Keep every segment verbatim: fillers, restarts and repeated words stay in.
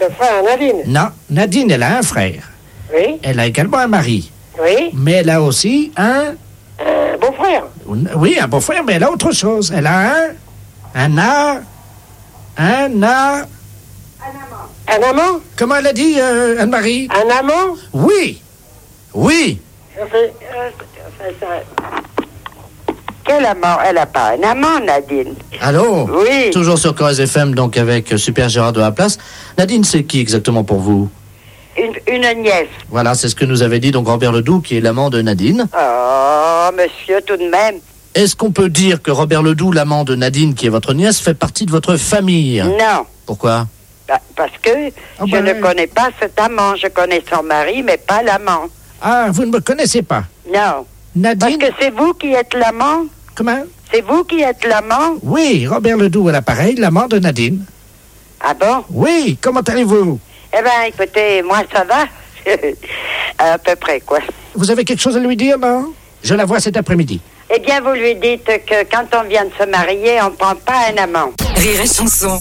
Le frère à Nadine. Non, Nadine, elle a un frère. Oui. Elle a également un mari. Oui. Mais elle a aussi un... Un beau-frère. Oui, un beau-frère, mais elle a autre chose. Elle a un... Un a... Un a... Un amant. Comment elle a dit, euh, Anne-Marie? Un amant. Oui. Oui. Ça fait, euh, ça, ça... Quel amant? Elle n'a pas un amant, Nadine. Allô? Oui. Toujours sur Corrèze F M, donc avec Super Gérard de la Place. Nadine, c'est qui exactement pour vous? Une, une nièce. Voilà, c'est ce que nous avait dit donc Robert Ledoux, qui est l'amant de Nadine. Oh, monsieur, tout de même. Est-ce qu'on peut dire que Robert Ledoux, l'amant de Nadine, qui est votre nièce, fait partie de votre famille? Non. Pourquoi? Bah, parce que Ah je ben... ne connais pas cet amant. Je connais son mari, mais pas l'amant. Ah, vous ne me connaissez pas? Non. Nadine? Parce que c'est vous qui êtes l'amant. Comment? C'est vous qui êtes l'amant. Oui, Robert Ledoux à l'appareil, l'amant de Nadine. Ah bon? Oui, comment allez-vous? Eh bien, écoutez, moi, ça va. À peu près, quoi. Vous avez quelque chose à lui dire, non? Je la vois cet après-midi. Eh bien, vous lui dites que quand on vient de se marier, on ne prend pas un amant. Rire et chanson.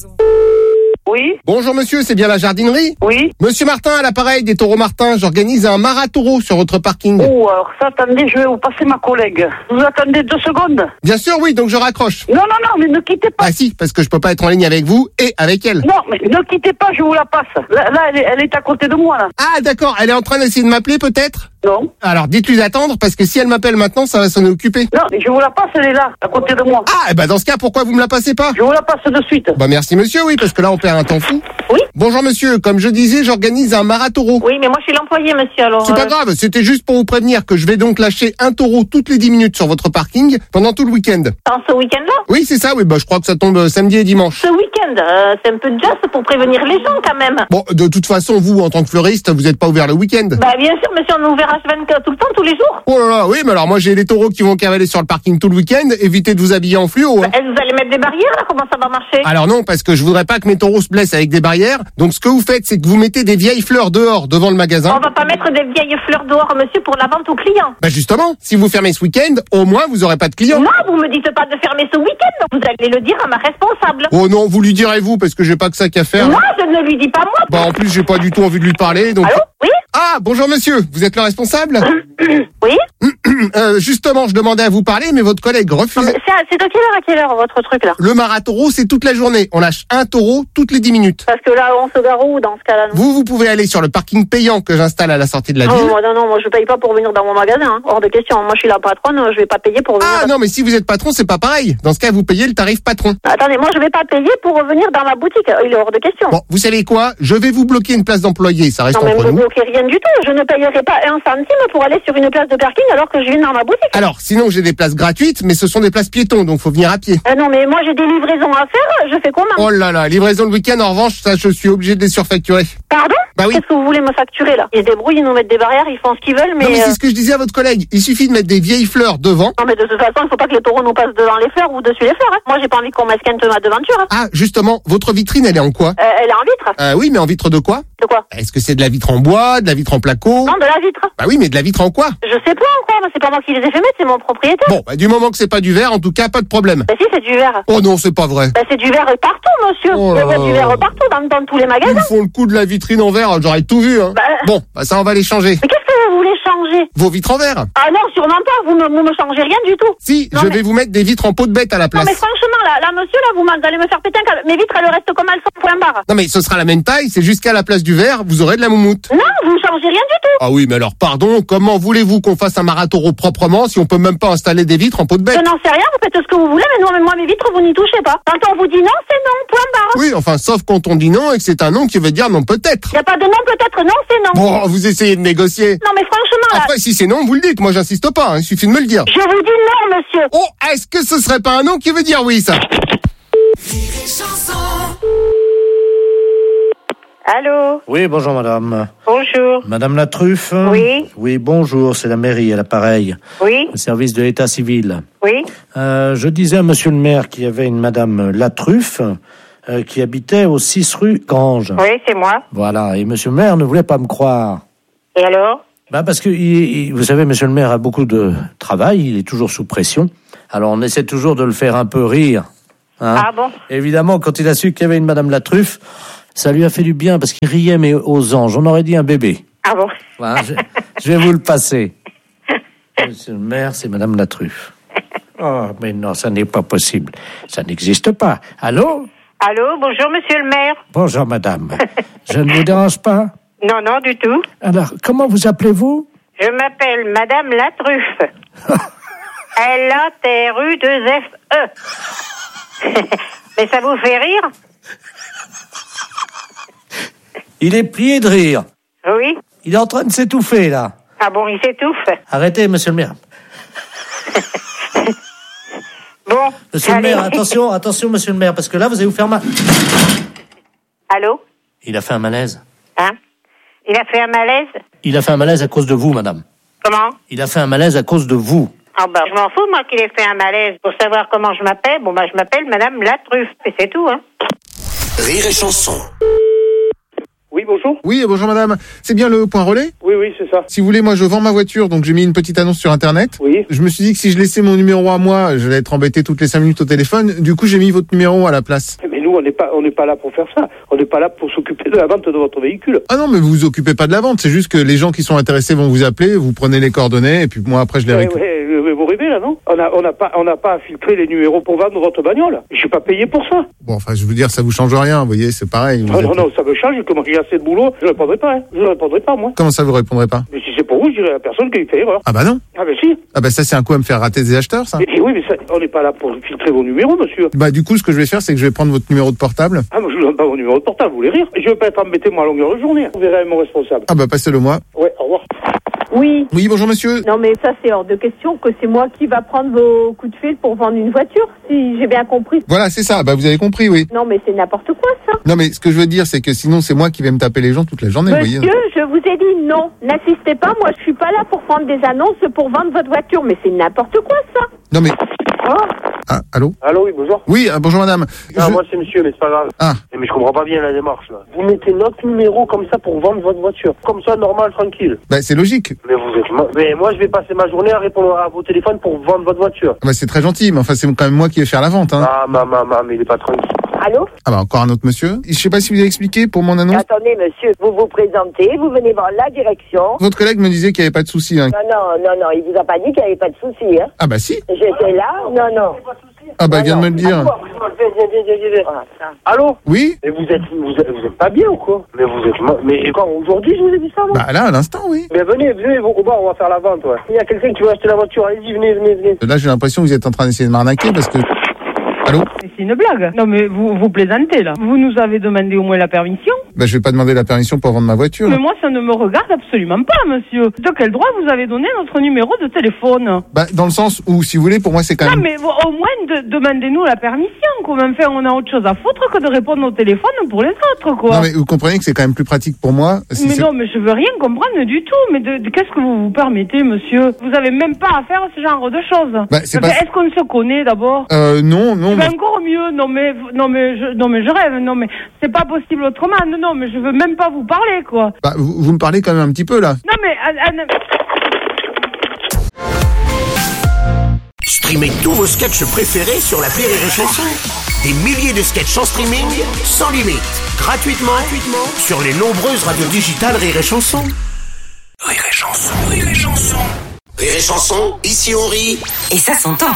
Oui. Bonjour monsieur, c'est bien la jardinerie? Oui. Monsieur Martin à l'appareil des Taureaux Martin, j'organise un marataureau sur votre parking. Oh, alors ça, attendez, je vais vous passer ma collègue. Vous attendez deux secondes? Bien sûr, oui, donc je raccroche. Non, non, non, mais ne quittez pas. Ah si, parce que je peux pas être en ligne avec vous et avec elle. Non, mais ne quittez pas, je vous la passe. Là, là elle, est, elle est à côté de moi, là. Ah d'accord, elle est en train d'essayer de m'appeler peut-être? Non. Alors dites-lui d'attendre, parce que si elle m'appelle maintenant, ça va s'en occuper. Non, mais je vous la passe, elle est là, à côté de moi. Ah, et bah dans ce cas, pourquoi vous me la passez pas? Je vous la passe de suite. Bah merci monsieur, oui, parce que là on perd un temps fou. Oui. Bonjour monsieur, comme je disais, j'organise un marataureau. Oui, mais moi je suis l'employé, monsieur, alors... C'est pas euh, grave, c'était juste pour vous prévenir que je vais donc lâcher un taureau toutes les dix minutes sur votre parking pendant tout le week-end. Dans ce week-end-là? Oui, c'est ça, oui, bah je crois que ça tombe euh, samedi et dimanche. Ce week-end, euh, c'est un peu juste pour prévenir les gens, quand même. Bon, de toute façon, vous, en tant que fleuriste, vous n'êtes pas ouvert le week-end. Bah, bien sûr, monsieur, on est ouvert H vingt-quatre tout le temps, tous les jours. Oh là là, oui, mais alors moi j'ai les taureaux qui vont cavaler sur le parking tout le week-end, évitez de vous habiller en fluo. Hein. Bah, est-ce que vous allez mettre des barrières, là? Comment ça va marcher? Alors non, parce que je voudrais pas que mes taureaux se blessent avec des barrières, donc ce que vous faites, c'est que vous mettez des vieilles fleurs dehors, devant le magasin. On va pas mettre des vieilles fleurs dehors, monsieur, pour la vente aux clients. Bah justement, si vous fermez ce week-end, au moins vous aurez pas de clients. Non, vous me dites pas de fermer ce week-end, vous allez le dire à ma responsable. Oh non, vous lui direz vous, parce que j'ai pas que ça qu'à faire. Non, je ne lui dis pas moi. Bah en plus, j'ai pas du tout envie de lui parler, donc... Allô? Oui? Ah, bonjour monsieur, vous êtes le responsable? Oui? euh, Justement, je demandais à vous parler, mais votre collègue refuse. C'est c'est de quelle heure à quelle heure, votre truc, là? Le marataureau, c'est toute la journée. On lâche un taureau toutes les dix minutes. Parce que là, on se gare où, dans ce cas-là? non Vous, vous pouvez aller sur le parking payant que j'installe à la sortie de la Non, ville. moi, non, non, moi je paye pas pour venir dans mon magasin, hein. Hors de question. Moi je suis la patronne, je vais pas payer pour venir. Ah non, mais si vous êtes patron, c'est pas pareil. Dans ce cas, vous payez le tarif patron. Attendez, moi je vais pas payer pour revenir dans ma boutique. Il est hors de question. Bon, vous savez quoi? Je vais vous bloquer une place d'employé, ça reste Non, mais entre ne nous. bloquez rien du tout. Je ne payerai pas un centime pour aller sur une place de parking alors que je viens dans ma boutique. Alors, sinon j'ai des places gratuites, mais ce sont des places piétons, donc faut venir à pied. Ah non, mais moi j'ai des livraisons à faire, je fais comment? Oh là là, livraison le week-end, en revanche, ça, je suis obligé de les surfacturer. Pardon? Bah oui. Qu'est-ce que vous voulez me facturer là? Ils se débrouillent, ils nous mettent des barrières, ils font ce qu'ils veulent, mais... Non, mais euh, c'est ce que je disais à votre collègue. Il suffit de mettre des vieilles fleurs devant. Non, mais de toute façon, il faut pas que les taureaux nous passent devant les fleurs ou dessus les fleurs, hein. Moi j'ai pas envie qu'on m'esquinte ma devanture, hein. Ah, justement, votre vitrine, elle est en quoi? Euh, elle est en vitre. Euh, oui, mais en vitre de quoi? De quoi? Est-ce que c'est de la vitre en bois, de la vitre en placo? Non, de la vitre. Bah oui, mais de la vitre en quoi? Je sais pas en quoi, mais c'est pas moi qui les ai fait mettre, c'est mon propriétaire. Bon, bah, du moment que c'est pas du verre, en tout cas, pas de problème. Bah si, c'est du verre. Oh non, c'est pas vrai. Bah c'est du verre partout, monsieur. Oh Il y là a du là. verre partout, dans, dans tous les Ils magasins. me font le coup de la vitrine en verre, j'aurais tout vu, hein. Bah... Bon, bah ça, on va les changer. Mais qu'est-ce que vous voulez changer? Vos vitres en verre? Ah non, sûrement pas, vous me, vous me changez rien du tout. Si, Non, je mais- vais vous mettre des vitres en peau de bête à la Non place. mais franchement, là, là monsieur, là, vous m'allez me faire péter un câble. Mes vitres, elles restent comme elles sont, point barre. Non mais ce sera la même taille, c'est jusqu'à la place du verre, vous aurez de la moumoute. Non, vous changez rien du tout. Ah oui, mais alors pardon, comment voulez-vous qu'on fasse un marataureau proprement si on peut même pas installer des vitres en peau de bête? Je n'en sais rien, vous faites ce que vous voulez, mais non, mais moi, mes vitres, vous n'y touchez pas. Quand on vous dit non, c'est non, point barre. Oui, enfin, sauf quand on dit non et que c'est un non qui veut dire non peut-être. Il n'y a pas de non, peut-être non, c'est non. Bon, vous essayez de négocier. Non mais franchement, là, Après, si c'est non, vous le dites, moi j'insiste pas, hein, il suffit de me le dire. je vous dis non, monsieur. Oh, est-ce que ce serait pas un non qui veut dire oui, ça? Allô? Oui, bonjour madame. Bonjour. Madame la Truffe? Oui. Oui, bonjour, c'est la mairie à l'appareil, Oui? le service de l'état civil. Oui? Euh, je disais à monsieur le maire qu'il y avait une madame La Truffe euh, qui habitait au six rue Grange. Oui, c'est moi. Voilà, et monsieur le maire ne voulait pas me croire. Et alors? Bah parce que, il, il- vous savez, monsieur le maire a beaucoup de travail, il est toujours sous pression. Alors on essaie toujours de le faire un peu rire. hein. Ah bon? Évidemment, quand il a su qu'il y avait une madame La Truffe, Ça lui a fait du bien parce qu'il riait, mais aux anges. On aurait dit un bébé. Ah bon? Voilà, je, je vais vous le passer. Monsieur le maire, c'est Madame la Truffe. Oh, mais non, ça n'est pas possible. Ça n'existe pas. Allô? Allô, bonjour monsieur le maire. Bonjour madame. Je ne vous dérange pas? Non, non, du tout. Alors, comment vous appelez-vous? Je m'appelle Madame la Truffe. L A T R U deux F E. Mais ça vous fait rire? Il est plié de rire. Oui. Il est en train de s'étouffer, là. Ah bon, il s'étouffe. Arrêtez, monsieur le maire. Bon. Monsieur allez. le maire, attention, attention, monsieur le maire, parce que là, vous allez vous faire mal. Allô? Il a fait un malaise. Hein? Il a fait un malaise? Il a fait un malaise à cause de vous, madame. Comment? Il a fait un malaise à cause de vous. Ah bah, je m'en fous, moi, qu'il ait fait un malaise. Pour savoir comment je m'appelle, bon bah, je m'appelle Madame la Truffe. Et c'est tout, hein. Rire et chanson. Oui, bonjour. Oui, bonjour madame. C'est bien le point relais? Oui, oui, c'est ça. Si vous voulez, moi je vends ma voiture, donc j'ai mis une petite annonce sur internet. Oui. Je me suis dit que si je laissais mon numéro à moi, j'allais être embêté toutes les cinq minutes au téléphone. Du coup, j'ai mis votre numéro à la place. Mais nous, on n'est pas, on n'est pas là pour faire ça. On n'est pas là pour s'occuper de la vente de votre véhicule. Ah non, mais vous vous occupez pas de la vente. C'est juste que les gens qui sont intéressés vont vous appeler, vous prenez les coordonnées, et puis moi après je les Ouais, récupère. ouais, euh, vous rêvez là, non? On a, on n'a pas, on n'a pas filtré les numéros pour vendre votre bagnole. Je suis pas payé pour ça. Bon, enfin, je veux dire, ça vous change rien. Vous voyez, c'est pareil. Vous Non, êtes- non, non, ça me change. Comme j'ai assez de boulot, je ne répondrai pas. Hein. Je ne répondrai pas, moi. Comment ça, vous répondrez pas? Mais si c'est pour vous, je dirais à la personne qui fait erreur. Ah bah non. Ah ben si. Ah bah ça, c'est un coup à me faire rater des acheteurs, ça. Et, et oui, mais ça, on n'est pas là pour filtrer vos numéros, monsieur. Bah du coup, ce que je vais faire, c'est que je vais prendre votre numéro de portable. Ah, moi, je ne vous donne pas mon numéro de portable, vous voulez rire? Je ne veux pas être embêté, moi, à longueur de journée. Vous verrez avec mon responsable. Ah bah passez-le moi. Ouais, au revoir. Oui. Oui, bonjour monsieur. Non, mais ça, c'est hors de question que c'est moi qui va prendre vos coups de fil pour vendre une voiture, si j'ai bien compris. Voilà, c'est ça. Bah vous avez compris, oui. Non, mais c'est n'importe quoi, ça. Non mais ce que je veux dire, c'est que sinon c'est moi qui vais me taper les gens toute la journée, vous Monsieur, voyez. je vous ai dit non. N'insistez pas, moi, je suis pas là pour prendre des annonces pour vendre votre voiture. Mais c'est n'importe quoi, ça. Non mais... Oh. Ah, allô? Allô, oui, bonjour. Oui, ah, bonjour madame. Non, Je- moi, c'est monsieur, mais c'est pas grave. Ah, Mais je comprends pas bien la démarche, là. Vous mettez notre numéro comme ça pour vendre votre voiture. Comme ça, normal, tranquille. bah c'est logique. Mais vous êtes... mo- Mais moi, je vais passer ma journée à répondre à vos téléphones pour vendre votre voiture. Bah c'est très gentil, mais enfin c'est quand même moi qui vais faire la vente, hein. Ah, ma, ma, ma, mais il est pas tranquille. Allô? Ah bah encore un autre monsieur. Je sais pas si vous avez expliqué pour mon annonce. Attendez, monsieur, vous vous présentez, vous venez voir la direction. Votre collègue me disait qu'il n'y avait pas de souci, hein. Non, non, non, non, il vous a pas dit qu'il n'y avait pas de souci, hein. Ah bah si. J'étais là, non, non. Ah bah il vient de me le dire. Allô? Oui? Mais vous êtes, vous êtes, vous êtes pas bien ou quoi? Mais vous êtes, mo- mais quand aujourd'hui je vous ai dit ça, non? Bah là, à l'instant, oui. Mais venez, venez au bar, on va faire la vente, ouais. Il y a quelqu'un qui veut acheter la voiture, allez-y, venez, venez, venez. Là, j'ai l'impression que vous êtes en train d'essayer de m'arnaquer parce que... Allô? C'est une blague. Non mais vous vous plaisantez là. Vous nous avez demandé au moins la permission. Bah je vais pas demander la permission pour vendre ma voiture. Mais moi ça ne me regarde absolument pas, monsieur. De quel droit vous avez donné notre numéro de téléphone? Bah dans le sens où, si vous voulez, pour moi c'est quand Non même... mais bon, au moins de, demandez-nous la permission. Comment faire? On a autre chose à foutre que de répondre au téléphone pour les autres, quoi. Non mais vous comprenez que c'est quand même plus pratique pour moi. Si mais c'est- non, mais je veux rien comprendre du tout. Mais de, de- qu'est-ce que vous vous permettez, monsieur? Vous avez même pas à faire ce genre de choses. Bah, c'est Mais pas- Est-ce qu'on se connaît d'abord? Euh, non, non. Ben mais- encore mieux, non mais non mais je non mais je rêve, non mais c'est pas possible autrement, non non mais je veux même pas vous parler quoi. Bah, vous, vous me parlez quand même un petit peu là. Non mais ah, ah, non. Streamez tous vos sketchs préférés sur l'appli Rire et Chanson. Des milliers de sketchs en streaming, sans limite, gratuitement, gratuitement sur les nombreuses radios digitales Rire et Chanson. Rire et Chanson, Rire et Chanson. Rire et Chanson, ici on rit. Et ça s'entend.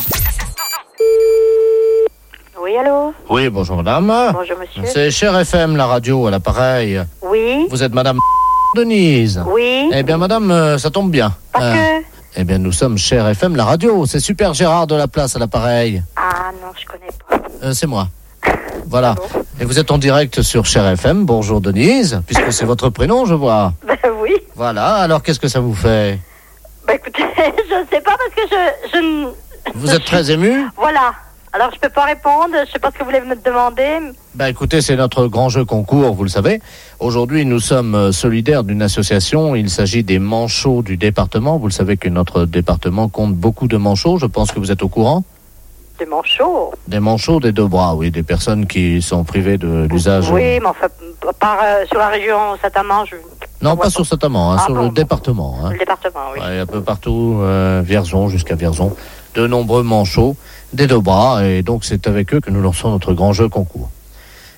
Oui, allô? Oui, bonjour madame. Bonjour, monsieur. C'est Cher F M, la radio, à l'appareil. Oui? Vous êtes madame Denise. Oui? Eh bien madame, euh, ça tombe bien. Parce Euh, que... Eh bien nous sommes Cher F M, la radio. C'est Super Gérard de la Place à l'appareil. Ah non, je connais pas. Euh, c'est moi. Voilà. Ah bon? Et vous êtes en direct sur Cher F M. Bonjour Denise, puisque c'est votre prénom, je vois. Ben oui. Voilà, alors qu'est-ce que ça vous fait? Ben écoutez, je ne sais pas parce que je... je ne... Vous êtes très ému? Voilà. Alors je peux pas répondre, je sais pas ce que vous voulez me demander. Ben écoutez, c'est notre grand jeu concours, vous le savez. Aujourd'hui, nous sommes euh, solidaires d'une association. Il s'agit des manchots du département. Vous le savez que notre département compte beaucoup de manchots. Je pense que vous êtes au courant. Des manchots. Des manchots des deux bras, oui. Des personnes qui sont privées de l'usage. Oui, mais enfin, par, euh, sur la région Saint-Amand, je... Non, on pas voit sur Saint-Amand, hein, Ah sur bon, le bon. département. Hein. le département, oui. Ouais, un peu partout, euh, Vierzon jusqu'à Vierzon. De nombreux manchots des deux bras. Et donc, c'est avec eux que nous lançons notre grand jeu concours.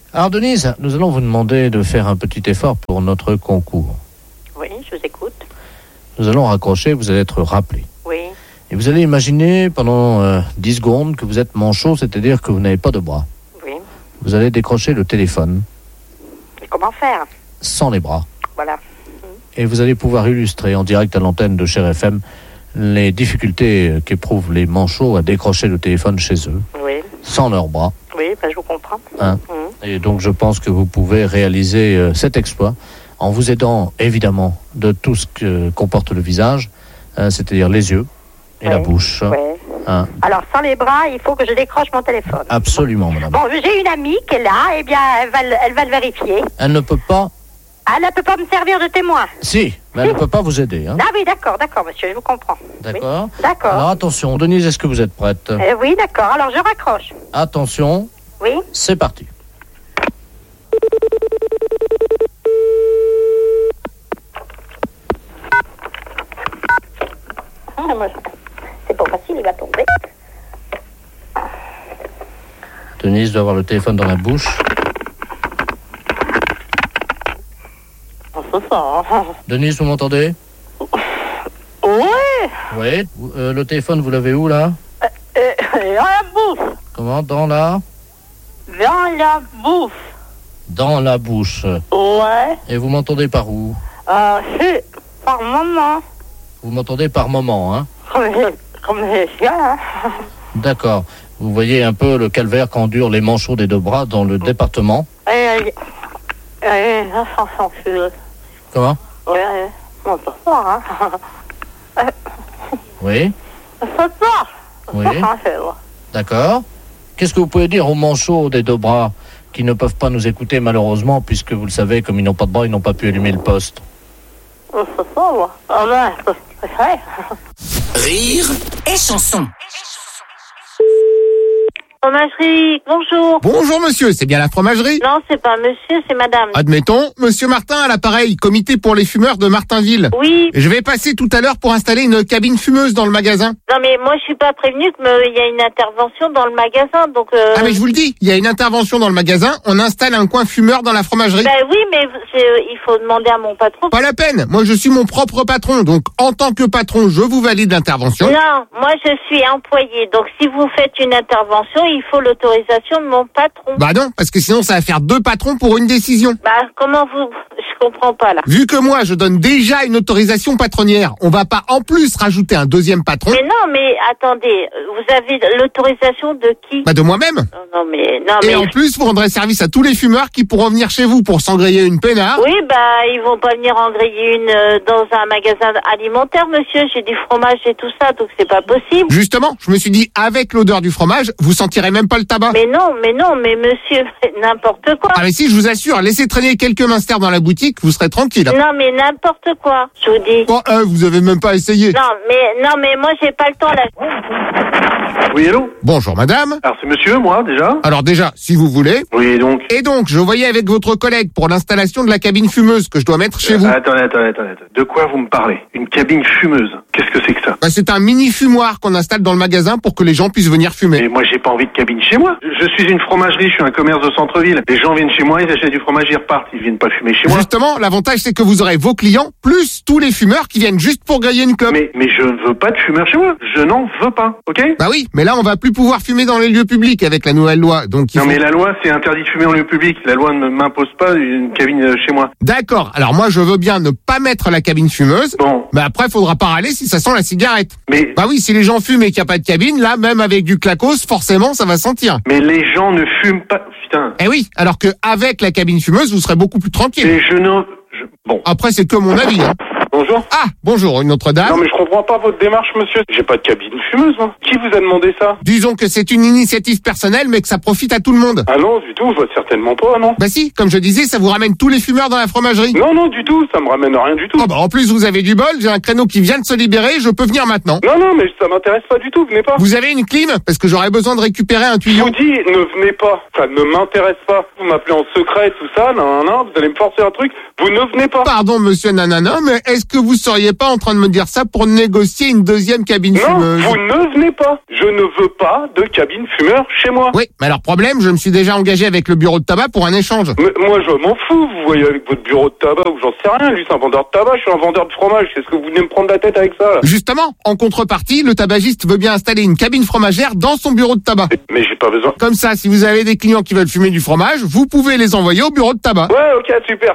Alors Denise, nous allons vous demander de faire un petit effort pour notre concours. Oui, je vous écoute. Nous allons raccrocher, vous allez être rappelé. Oui. Et vous allez imaginer pendant euh, dix secondes que vous êtes manchot, c'est-à-dire que vous n'avez pas de bras. Oui. Vous allez décrocher le téléphone. Et comment faire? Sans les bras. Voilà. Et vous allez pouvoir illustrer en direct à l'antenne de Cher F M les difficultés qu'éprouvent les manchots à décrocher le téléphone chez eux. Oui. Sans leurs bras. Oui, ben je vous comprends. Hein. Mmh. Et donc je pense que vous pouvez réaliser euh, cet exploit en vous aidant évidemment de tout ce que comporte le visage, euh, c'est-à-dire les yeux et ouais. la bouche. Ouais. Hein. Alors sans les bras, il faut que je décroche mon téléphone. Absolument, madame. Bon, j'ai une amie qui est là, eh bien elle va, le- elle va le vérifier. Elle ne peut pas... Elle ne peut pas me servir de témoin. Si, mais elle ne peut pas vous aider. Hein. Ah oui, d'accord, d'accord, monsieur, je vous comprends. D'accord. Oui. D'accord. Alors attention, Denise, est-ce que vous êtes prête? Euh, oui, d'accord, alors je raccroche. Attention, Oui. c'est parti. Ah, moi, c'est pas facile, il va tomber. Denise doit avoir le téléphone dans la bouche. C'est ça. Denise, vous m'entendez? Oui. Oui. Euh, le téléphone, vous l'avez où, là? Euh, dans la bouffe. Comment? Dans la... Dans la bouffe. Dans la bouche. Ouais. Et vous m'entendez par où? Euh, c'est par moment. Vous m'entendez par moment, hein? Comme les, comme les chiens. Hein. D'accord. Vous voyez un peu le calvaire qu'endurent les manchots des deux bras dans le département. Et, et, et là, ça s'enfile. Comment? Ouais, on peut pas, hein. Oui. Ça part. Oui. Ça s'enfile. D'accord. Qu'est-ce que vous pouvez dire aux manchots des deux bras qui ne peuvent pas nous écouter malheureusement, puisque vous le savez, comme ils n'ont pas de bras, ils n'ont pas pu allumer le poste? Ça part. Ah ben, c'est vrai. Rire et chanson. Fromagerie, bonjour. Bonjour monsieur, c'est bien la fromagerie? Non, c'est pas monsieur, c'est madame. Admettons, monsieur Martin à l'appareil, comité pour les fumeurs de Martinville. Oui. Je vais passer tout à l'heure pour installer une cabine fumeuse dans le magasin. Non mais moi je suis pas prévenue que me- il y a une intervention dans le magasin, donc... Euh... Ah mais je vous le dis, il y a une intervention dans le magasin, on installe un coin fumeur dans la fromagerie. Ben oui, mais c'est, euh, il faut demander à mon patron. Pas la peine, moi je suis mon propre patron, donc en tant que patron, je vous valide l'intervention. Non, moi je suis employée, donc si vous faites une intervention, il faut l'autorisation de mon patron. Bah non, parce que sinon ça va faire deux patrons pour une décision. Bah comment vous... Je comprends pas là. Vu que moi je donne déjà une autorisation patronnière, on va pas en plus rajouter un deuxième patron. Mais non, mais attendez, vous avez l'autorisation de qui? Bah de moi-même. Non, non, mais... Non, Et mais... en plus, vous rendrez service à tous les fumeurs qui pourront venir chez vous pour s'engrayer une peinard. Oui, bah, ils vont pas venir en griller une euh, dans un magasin alimentaire, monsieur. J'ai du fromage et tout ça, donc c'est pas possible. Justement, je me suis dit, avec l'odeur du fromage, vous sentirez même pas le tabac. Mais non, mais non, mais monsieur, n'importe quoi. Ah mais si, je vous assure, laissez traîner quelques minsters dans la boutique, vous serez tranquille. Non, mais n'importe quoi, je vous dis. Oh, euh, vous avez même pas essayé. Non, mais non, mais moi j'ai pas le temps là. Oui, allô? Bonjour madame. Alors, c'est monsieur, moi, déjà? Alors déjà, si vous voulez. Oui, donc. Et donc, je voyais avec votre collègue pour l'installation de la cabine fumeuse que je dois mettre chez vous. Attendez, attendez, attendez. De quoi vous me parlez? Une cabine fumeuse? Qu'est-ce que c'est que ça? Bah, c'est un mini fumoir qu'on installe dans le magasin pour que les gens puissent venir fumer. Mais moi, j'ai pas envie de cabine chez moi. Je suis une fromagerie, je suis un commerce de centre-ville. Les gens viennent chez moi, ils achètent du fromage, ils repartent. Ils viennent pas fumer chez moi. Justement, l'avantage c'est que vous aurez vos clients plus tous les fumeurs qui viennent juste pour griller une clope. Mais, mais je ne veux pas de fumeur chez moi. Je n'en veux pas, ok? Bah oui, mais là on va plus pouvoir fumer dans les lieux publics avec la nouvelle loi. Donc il Non faut... mais la loi, c'est interdit de fumer en lieu public. La loi ne m'impose pas une cabine euh, chez moi. D'accord, alors moi je veux bien ne pas mettre la cabine fumeuse. Bon. Mais après faudra pas râler si ça sent la cigarette. Mais... Bah oui, si les gens fument et qu'il n'y a pas de cabine, là même avec du clacos, forcément ça va sentir. Mais les gens ne fument pas... Putain. Eh oui, alors que avec la cabine fumeuse, vous serez beaucoup plus tranquille. Mais je ne... je- Bon. Après c'est que mon avis, hein. Bonjour. Ah, bonjour, une autre dame. Non mais je comprends pas votre démarche, monsieur. J'ai pas de cabine fumeuse, moi. Qui vous a demandé ça? Disons que c'est une initiative personnelle, mais que ça profite à tout le monde. Ah non, du tout, je vois certainement pas, non. Bah si, comme je disais, ça vous ramène tous les fumeurs dans la fromagerie. Non, non, du tout, ça me ramène rien du tout. Oh bah en plus vous avez du bol, j'ai un créneau qui vient de se libérer, je peux venir maintenant. Non, non, mais ça m'intéresse pas du tout, venez pas. Vous avez une clim? Parce que j'aurais besoin de récupérer un Je tuyau. vous dis, ne venez pas. Ça ne m'intéresse pas. Vous m'appelez en secret, tout ça, non, non, vous allez me forcer un truc. Vous ne venez pas. Pardon monsieur Nanana, mais est-ce que vous seriez pas en train de me dire ça pour négocier une deuxième cabine Non, fumeuse? vous ne venez pas. Je ne veux pas de cabine fumeur chez moi. Oui, mais alors problème, je me suis déjà engagé avec le bureau de tabac pour un échange. Mais moi, je m'en fous. Vous voyez avec votre bureau de tabac ou j'en sais rien. Lui, c'est un vendeur de tabac. Je suis un vendeur de fromage. Qu'est-ce que vous venez me prendre la tête avec ça, là? Justement, en contrepartie, le tabagiste veut bien installer une cabine fromagère dans son bureau de tabac. Mais j'ai pas besoin. Comme ça, si vous avez des clients qui veulent fumer du fromage, vous pouvez les envoyer au bureau de tabac. Ouais, ok, super.